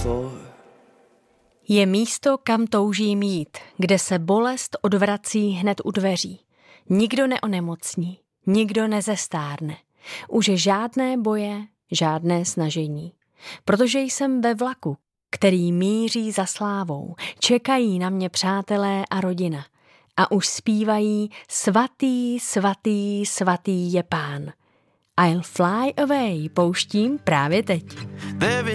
before. Je místo, kam toužím jít, kde se bolest odvrací hned u dveří. Nikdo neonemocní, nikdo nezestárne. Už žádné boje, žádné snažení. Protože jsem ve vlaku, který míří za slávou. Čekají na mě přátelé a rodina. A už zpívají svatý, svatý, svatý je Pán. I'll fly away pouštím právě teď.